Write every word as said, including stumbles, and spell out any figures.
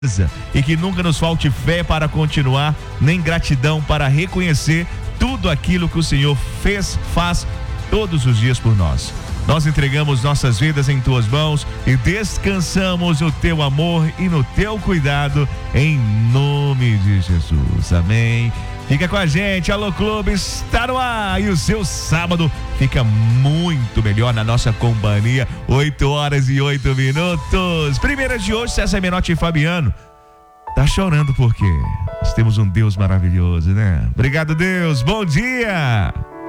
e que nunca nos falte fé para continuar, nem gratidão para reconhecer tudo aquilo que o Senhor fez, faz todos os dias por nós. Nós entregamos nossas vidas em tuas mãos e descansamos no teu amor e no teu cuidado, em nome de Jesus. Amém. Fica com a gente, Alô Clube está no ar e o seu sábado fica muito melhor na nossa companhia. oito horas e oito minutos. Primeira de hoje, César Menotti e Fabiano. Tá chorando por quê? Nós temos um Deus maravilhoso, né? Obrigado, Deus. Bom dia.